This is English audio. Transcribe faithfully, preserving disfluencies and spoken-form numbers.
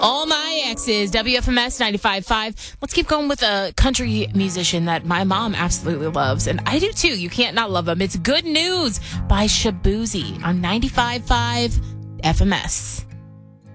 All My Exes, W F M S ninety-five point five. Let's keep going with a country musician that my mom absolutely loves, and I do too. You can't not love him. It's Good News by Shaboozey on ninety-five point five F M S.